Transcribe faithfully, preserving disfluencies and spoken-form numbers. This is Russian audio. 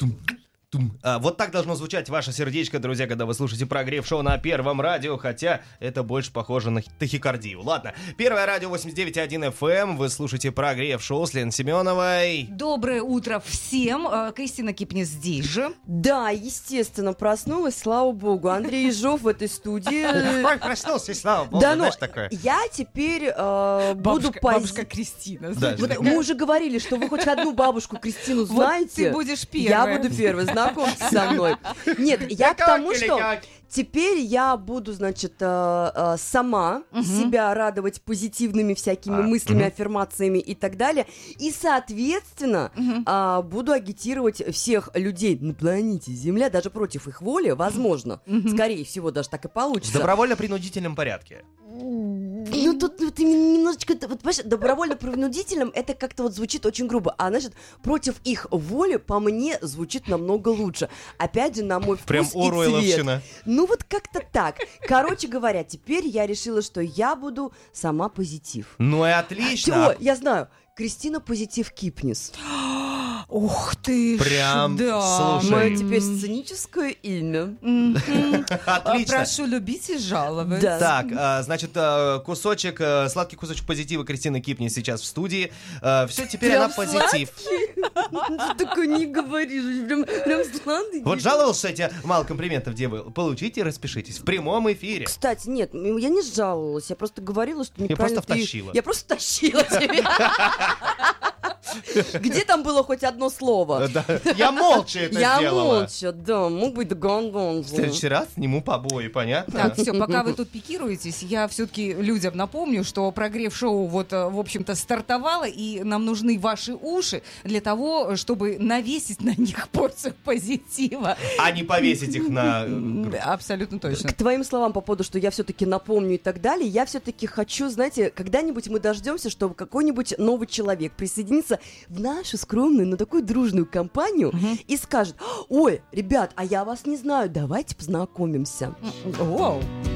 А, вот так должно звучать ваше сердечко, друзья, когда вы слушаете прогрев шоу на Первом радио, хотя это больше похоже на тахикардию. Ладно, Первое радио восемьдесят девять и один эф эм, вы слушаете прогрев шоу с Леной Семеновой. Доброе утро всем, Кристина Кипнис здесь же. Да, естественно, проснулась, слава богу. Андрей Ежов в этой студии. Ой, проснулся, слава богу, да, знаешь но такое. Я теперь э, буду... Бабушка, пози... бабушка Кристина. Да, вот мы уже говорили, что вы хоть одну бабушку Кристину знаете. Вот ты будешь первой. Я буду первой, знакомьтесь со мной. Нет, я к тому, что теперь я буду, значит, э, э, сама uh-huh. себя радовать позитивными всякими а, мыслями, uh-huh. аффирмациями и так далее. И, соответственно, uh-huh. э, буду агитировать всех людей на планете Земля, даже против их воли, возможно. Uh-huh. Скорее всего, даже так и получится. В добровольно-принудительном порядке. Ну, тут вот, немножечко, вот, понимаешь, добровольно-принудительным это как-то вот звучит очень грубо, а, значит, против их воли, по мне, звучит намного лучше. Опять же, на мой вкус Прям и Оруэлловщина. цвет. Ну, вот как-то так. Короче говоря, теперь я решила, что я буду сама позитив. Ну и отлично. Чего? Я знаю. Кристина Позитив Кипнис. Ух ты! Прям, да. слушай. Мое теперь сценическое имя. Отлично. Прошу любить и жаловать. Да. Так, а, значит, а, кусочек, а, сладкий кусочек позитива Кристины Кипнис сейчас в студии. А, все, теперь Прям она позитив. Ты такое не говоришь. Прям, прям сладкий. Вот жаловался, я тебе мало комплиментов делаю. Получите и распишитесь в прямом эфире. Кстати, нет, я не жаловалась, я просто говорила, что неправильно. Я просто втащила. Я просто тащила тебя. Где там было хоть одно слово? Да, я молча это я сделала. Я молча, да, мог быть гон-гон. В следующий раз сниму побои, понятно? Так, все, пока вы тут пикируетесь, я все-таки людям напомню, что прогрев шоу вот, в общем-то, стартовало, и нам нужны ваши уши для того, чтобы навесить на них порцию позитива. А не повесить их на... Абсолютно точно. К твоим словам по поводу, что я все-таки напомню и так далее, я все-таки хочу, знаете, когда-нибудь мы дождемся, чтобы какой-нибудь новый человек присоединится в нашу скромную, но такую дружную компанию uh-huh. и скажет: ой, ребят, а я вас не знаю, давайте познакомимся. Воу.